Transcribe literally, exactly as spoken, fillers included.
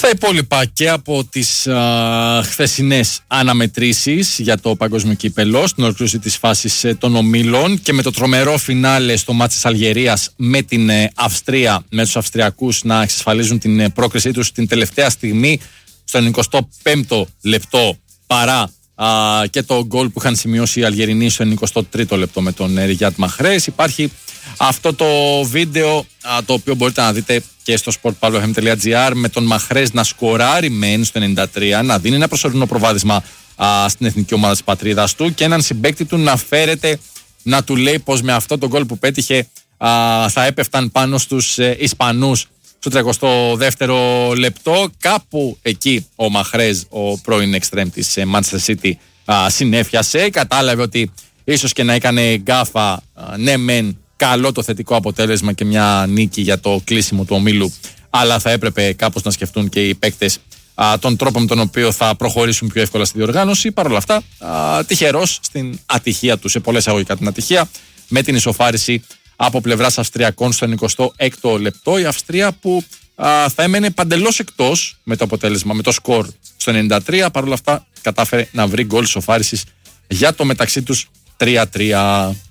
Στα υπόλοιπα και από τις α, χθεσινές αναμετρήσεις για το παγκόσμιο κύπελλο, στην ολοκλήρωση της φάσης ε, των ομίλων και με το τρομερό φινάλε στο μάτς της Αλγερίας με την ε, Αυστρία, με τους Αυστριακούς να εξασφαλίζουν την ε, πρόκρισή τους την τελευταία στιγμή στο ενενηκοστό πέμπτο λεπτό, παρά α, και το γκολ που είχαν σημειώσει οι Αλγερινοί στο ενενηκοστό τρίτο λεπτό με τον Ριάτ Μαχρές. Υπάρχει αυτό το βίντεο α, το οποίο μπορείτε να δείτε και στο σπορτ παύλα εφ εμ τελεία τζι άρ, με τον Μαχρές να σκοράρει μεν στο ενενήντα τρία, να δίνει ένα προσωρινό προβάδισμα α, στην εθνική ομάδα της πατρίδας του και έναν συμπαίκτη του να φέρεται να του λέει πως με αυτό το γκολ που πέτυχε α, θα έπεφταν πάνω στους ε, Ισπανούς στο τριακοστό δεύτερο λεπτό. Κάπου εκεί ο Μαχρές, ο πρώην εξτρέμ της ε, Manchester City, α, συνέφιασε, κατάλαβε ότι ίσως και να έκανε γκάφα, α, ναι μεν καλό το θετικό αποτέλεσμα και μια νίκη για το κλείσιμο του ομίλου, αλλά θα έπρεπε κάπως να σκεφτούν και οι παίκτες α, τον τρόπο με τον οποίο θα προχωρήσουν πιο εύκολα στη διοργάνωση. Παρ' όλα αυτά, α, τυχερός στην ατυχία του, σε πολλές αγωγικά την ατυχία, με την ισοφάριση από πλευράς Αυστριακών στο ενενηκοστό έκτο λεπτό. Η Αυστρία που α, θα έμενε παντελώς εκτός με το αποτέλεσμα, με το σκορ στο ενενήντα τρία, παρ' όλα αυτά κατάφερε να βρει γκολ ισοφάρισης για το μεταξύ τους τρία τρία.